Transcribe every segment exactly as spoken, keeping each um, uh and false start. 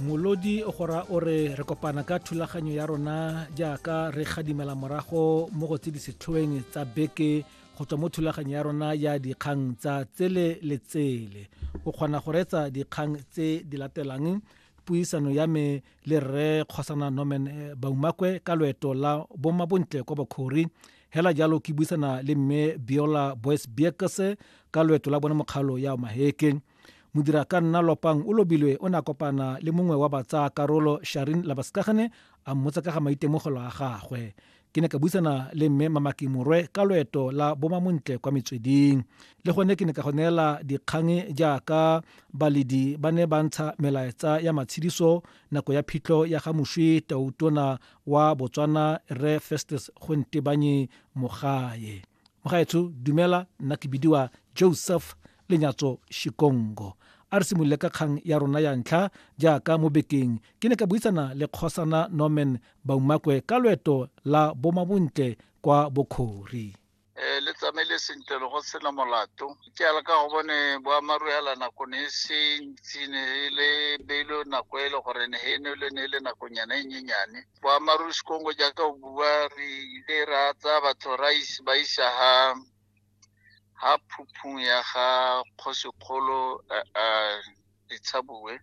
Molodi o gora o re re kopana ka thulaganyo ya rona jaaka re gadimela morago mo go tse di setlhoeng tsa beke go tswa mo thulaganyo ya rona ya dikgang tsa tsele le tsele. O kgona go retsa dikgang tse di latelang puisano ya me le Rre Kgosana Norman Baumakwe ka loeto la bomabontle kwa Bokhori. Hela jalo ke buisana le mme Biola Boyce Biekese ka loeto la bona mokgalo ya Maheke. Modira ka nna Lopang o lobilwe o na kopana le mongwe wa batsa karolo Sharin Labaskagane a mmotsa ka ga maitemogelo a gagwe. Ke ne ka buisana le mme Mamaki Morwe ka loeto la bomamontle kwa Metsweding. Le gone ke ne ka go neela dikgang jaaka baledi ba ne ba ntsha melaetsa ya matshediso nako ya phitlho ya ga moswi tautona wa Botswana Rre Festus Gontebanye Mogae. Mogaetsho dumela, nna ke bidiwa Joseph Lenyatso Shikongo. A re simolole ka kgang ya rona ya ntlha jaaka mo bekeng ke ne ka buisana le Kgosana Norman Baumakwe ka loeto la bomabontle kwa Bokhori. Eh le tsamaile sentle le go sena molato ke ala ka go bone boamaru ya la nako ne se ntsine le belo nako ele gore ne hene le ne le nako nyana nyenyane boamaru Shikongo jaaka o bua re ile ra tsa batho rice ba isa ha ha phupung ya ga Kgosikgolo a Ditshabue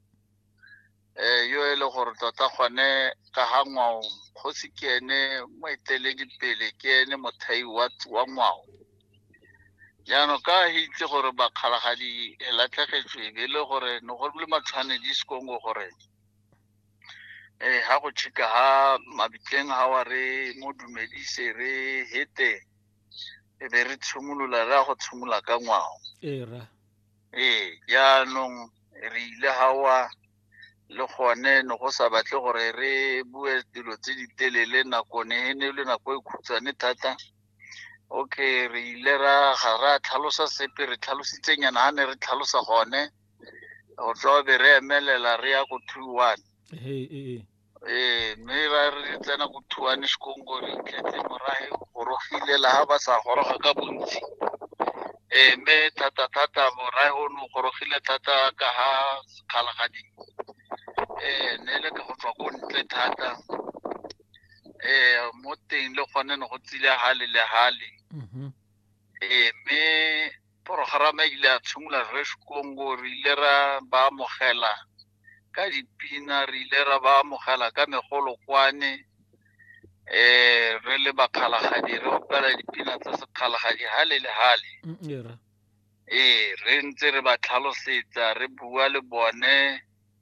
eh yo ele gore tota gone ka ha ngwao Kgosi ke ene moeteledi pele ke ene mothai wa wa ngwao jaanong ka hitse gore ba kgalagadi e latlhegetswe e le gore no go le matshwanedi Shikongo gore eh ha go tshika ha mabitleng ha wa re mo dumedise re hete e be re tshimolola ra go tshimola ka ngwao era eh jaanong re ile hawa le gone no go sa batle gore re bue dilo tse di telele nako ne ne le nako e khutsane thata okay re ile ra ga ra tlhalosa sepe re tlhalositse nyana ha ne re tlhalosa gone go tlo be re emelela re ya go two one hey eh eh me ra re tsena go two one Shikongo re tletse morahe go rogile la ha ba sa goroga ka bontsi eh me thata thata morahe o no gorogile thata ka ha kgalagadi eh ne le ka go tswa go ntle thata eh mo teng le gone no go tsile hale le hale mhm eh me programa ile a tshimola re Shikongo re ile ra ba mogela ka dipina re ile ra ba mogela ka megolo kwane eh re le bakgalagadi re opela dipina tsa sekgalagadi hale le hale era eh re ntse re ba tlhalosetsa re bua le bone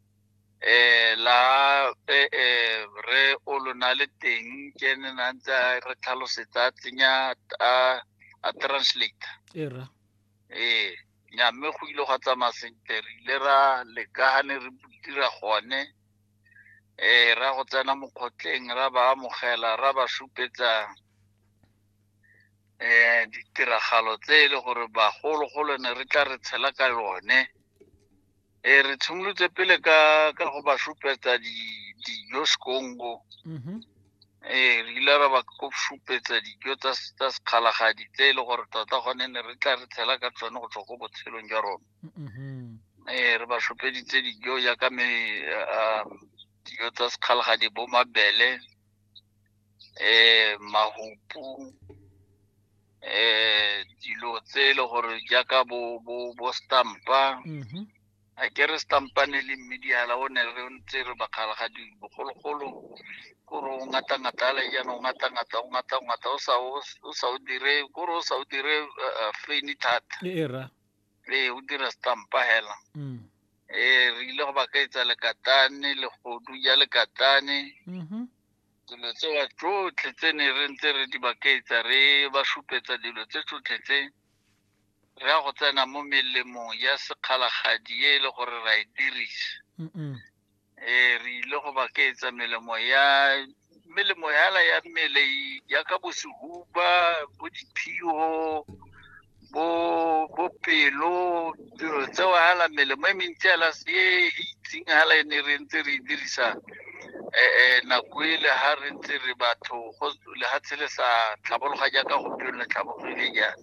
eh la eh re o lona le teng ke ne na ntse re tlhalosetsa tsenya a a translator era eh nya me go ile go tsamaya sentle re ile ra le ka hane re dira gone eh ra go tsena mo khotleng ra ba amogela ra ba supetsa eh ditiragalo tse le gore ba golo golo ne re tla re tshela ka lone eh re tshimolotse pele ka ka go ba supetsa di di Shikongo mhm eh re ile ra ba go supetsa dijo tsa tsa sekgalagadi tse le gore tota gone ne re tla re tshela ka tsone go tswa go botshelong jwa rona mhm eh re ba supeditse dijo ya ka me dijo tsa sekgalagadi bo mabele eh mahupu eh dilo tse le gore jaaka bo bo bo stampa mhm a ke re stampane le mediala o ne re ntse re bakgalagadi bogologolo go ngata ngata le ya no ngata ngata o ngata ngata o sa o sa o dire go ro sa o dire feni thata era le o dira stampa hela mm eh re ile go ba ka etsa le katane le go duya le katane mhm dilo tse wa tsotlhe tse ne re ntse re di baketsa re ba supetsa dilo tse tsotlhe tse re a go tsena mo melemong ya sekgalagadi e le gore ra e dirisa mhm eh re ile go baketsa melemo ya melemo ya la ya mmele ya ka bosehuba bo diphio bo bo pelo dilo tse wa hala melemo e mentsi ala se itseng hala ne re ntse re dirisa eh nako ile ha re ntse re batho go le ha tshele sa tlhabologa jaaka go tlola tlhabogile ja